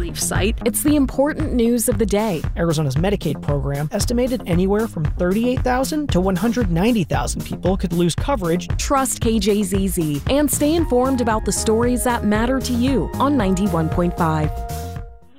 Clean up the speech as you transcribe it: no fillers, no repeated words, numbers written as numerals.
relief site, it's the important news of the day. Arizona's Medicaid program estimated anywhere from 38,000 to 190,000 people could lose coverage. Trust KJZZ and stay informed about the stories that matter to you on 91.5.